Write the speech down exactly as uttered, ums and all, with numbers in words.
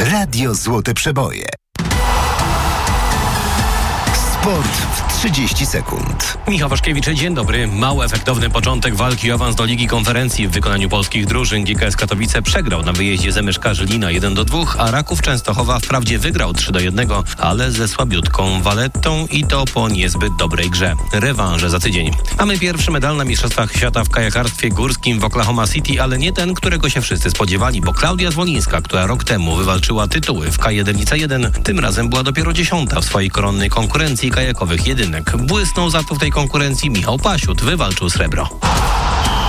Radio Złote Przeboje. Sport w trzydzieści sekund. Michał Waszkiewicz, dzień dobry. Mało efektowny początek walki o awans do Ligi Konferencji w wykonaniu polskich drużyn. G K S Katowice przegrał na wyjeździe z M Sz K Żylina jeden do dwóch, a Raków Częstochowa wprawdzie wygrał trzy do jednego, ale ze słabiutką Valettą i to po niezbyt dobrej grze. Rewanże za tydzień. Mamy pierwszy medal na Mistrzostwach Świata w kajakarstwie górskim w Oklahoma City, ale nie ten, którego się wszyscy spodziewali, bo Klaudia Zwolińska, która rok temu wywalczyła tytuły w K jeden i C jeden, tym razem była dopiero dziesiąta w swojej koronnej konkurencji kajakowych jedynek. Błysnął za to w tej konkurencji Michał Pasiut, wywalczył srebro.